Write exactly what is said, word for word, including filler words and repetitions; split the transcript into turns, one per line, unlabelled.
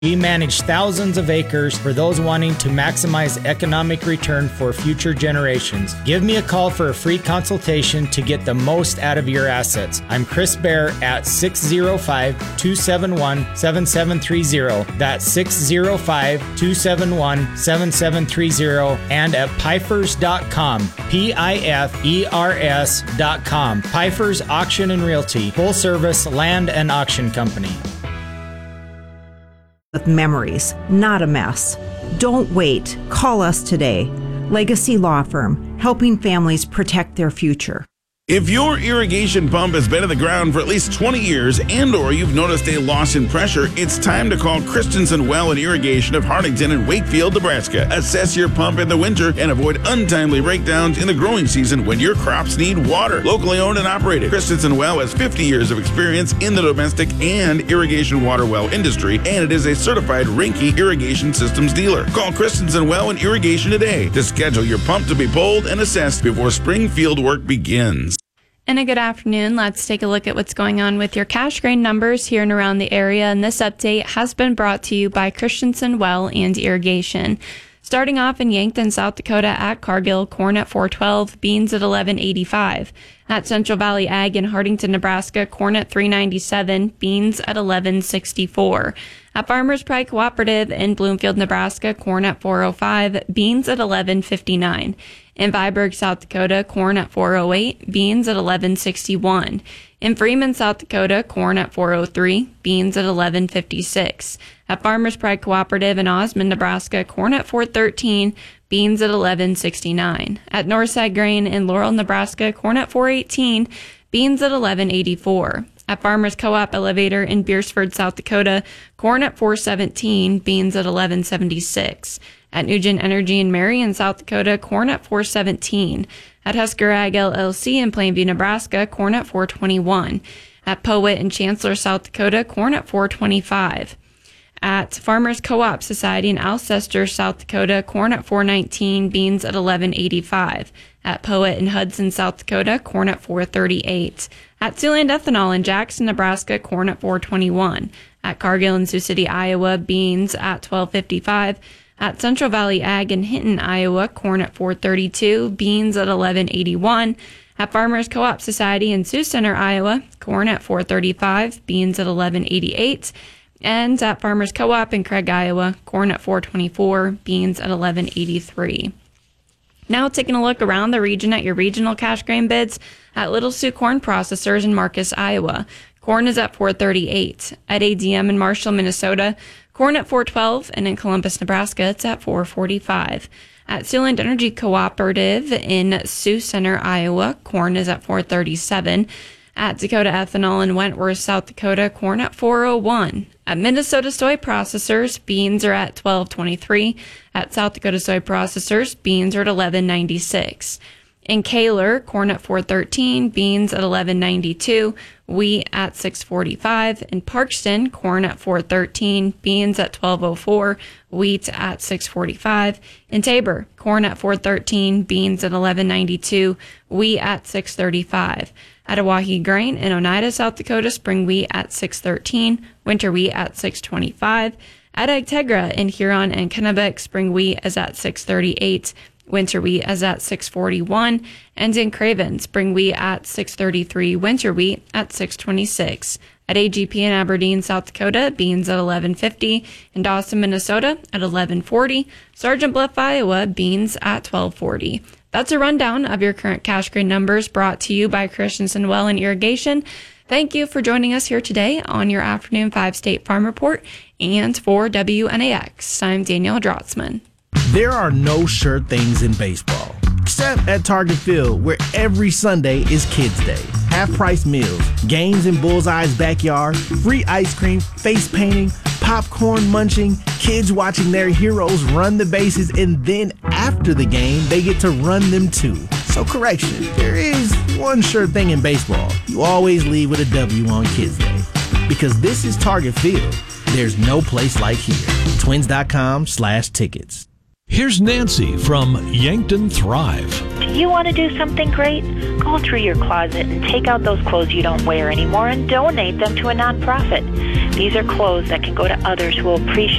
We manage thousands of acres for those wanting to maximize economic return for future generations. Give me a call for a free consultation to get the most out of your assets. I'm Chris Bear at six oh five, two seven one, seven seven three oh. That's six oh five, two seven one, seven seven three oh and at pifers dot com. P I F E R S dot com. Pifers Auction and Realty, full service land and auction company.
With memories, not a mess. Don't wait. Call us today. Legacy Law Firm, helping families protect their future.
If your irrigation pump has been in the ground for at least twenty years and or you've noticed a loss in pressure, it's time to call Christensen Well and Irrigation of Hartington and Wakefield, Nebraska. Assess your pump in the winter and avoid untimely breakdowns in the growing season when your crops need water. Locally owned and operated, Christensen Well has fifty years of experience in the domestic and irrigation water well industry, and it is a certified Rinke Irrigation Systems dealer. Call Christensen Well and Irrigation today to schedule your pump to be pulled and assessed before spring field work begins.
And a good afternoon. Let's take a look at what's going on with your cash grain numbers here and around the area. And this update has been brought to you by Christensen Well and Irrigation. Starting off in Yankton, South Dakota at Cargill, corn at four twelve, beans at eleven eighty-five. At Central Valley Ag in Hartington, Nebraska, corn at three ninety-seven, beans at eleven sixty-four. At Farmers Pride Cooperative in Bloomfield, Nebraska, corn at four oh five, beans at eleven fifty-nine. In Viborg, South Dakota, corn at four oh eight, beans at eleven sixty-one. In Freeman, South Dakota, corn at four oh three, beans at eleven fifty-six. At Farmers Pride Cooperative in Osmond, Nebraska, corn at four thirteen, beans at eleven sixty-nine. At Northside Grain in Laurel, Nebraska, corn at four eighteen, beans at eleven eighty-four. At Farmers Co-op Elevator in Beersford, South Dakota, corn at four seventeen, beans at eleven seventy-six. At Nugent Energy in Marion, South Dakota, corn at four seventeen. At Husker Ag L L C in Plainview, Nebraska, corn at four twenty-one. At Powhit in Chancellor, South Dakota, corn at four twenty-five. At Farmers Co-op Society in Alcester, South Dakota, corn at four nineteen, beans at eleven eighty-five. At Powhit in Hudson, South Dakota, corn at four thirty-eight. At Siouxland Ethanol in Jackson, Nebraska, corn at four twenty-one. At Cargill in Sioux City, Iowa, beans at twelve fifty-five. At Central Valley Ag in Hinton, Iowa, corn at four thirty-two, beans at eleven eighty-one. At Farmers Co-op Society in Sioux Center, Iowa, corn at four thirty-five, beans at eleven eighty-eight. And at Farmers Co-op in Craig, Iowa, corn at four twenty-four, beans at eleven eighty-three. Now taking a look around the region at your regional cash grain bids at Little Sioux Corn Processors in Marcus, Iowa. Corn is at four thirty-eight. At A D M in Marshall, Minnesota, corn at four twelve, and in Columbus, Nebraska, it's at four forty-five. At Siouxland Energy Cooperative in Sioux Center, Iowa, corn is at four thirty-seven. At Dakota Ethanol in Wentworth, South Dakota, corn at four oh one. At Minnesota Soy Processors, beans are at twelve twenty-three. At South Dakota Soy Processors, beans are at eleven ninety-six. In Kaler, corn at four thirteen, beans at eleven ninety-two, wheat at six forty-five. In Parkston, corn at four thirteen, beans at twelve oh four, wheat at six forty-five. In Tabor, corn at four thirteen, beans at eleven ninety-two, wheat at six thirty-five. At Oahe Grain in Oneida, South Dakota, spring wheat at six thirteen, winter wheat at six twenty-five. At Agtegra in Huron and Kennebec, spring wheat is at six thirty-eight. Winter wheat is at six forty-one, and in Craven, spring wheat at six thirty-three, winter wheat at six twenty-six. At A G P in Aberdeen, South Dakota, beans at eleven fifty. In Dawson, Minnesota, at eleven forty. Sergeant Bluff, Iowa, beans at twelve forty. That's a rundown of your current cash grain numbers brought to you by Christensen Well and Irrigation. Thank you for joining us here today on your Afternoon five State Farm Report. And for W N A X, I'm Danielle Drotzman.
There are no sure things in baseball, except at Target Field, where every Sunday is Kids Day. Half-price meals, games in Bullseye's backyard, free ice cream, face painting, popcorn munching, kids watching their heroes run the bases, and then after the game, they get to run them too. So correction, there is one sure thing in baseball. You always leave with a W on Kids Day. Because this is Target Field. There's no place like here. Twins.com slash tickets.
Here's Nancy from Yankton Thrive.
Do you want to do something great? Go through your closet and take out those clothes you don't wear anymore and donate them to a nonprofit. These are clothes that can go to others who will appreciate